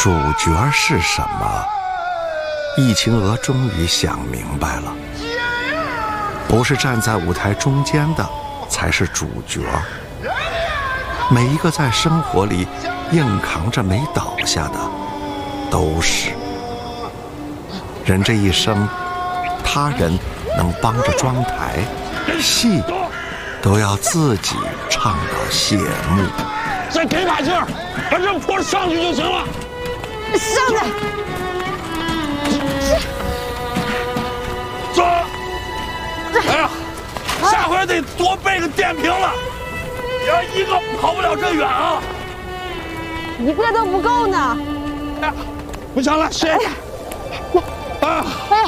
主角是什么？易秦娥终于想明白了，不是站在舞台中间的才是主角，每一个在生活里硬扛着没倒下的都是。人这一生，他人能帮着装台，戏都要自己唱到谢幕。 再给把劲儿，把这坡上去就行了。 上来！ 走！哎呀，下回得多备个电瓶子，要一个跑不了这远啊。 一个都不够呢。 哎呀，不行了，谁？啊！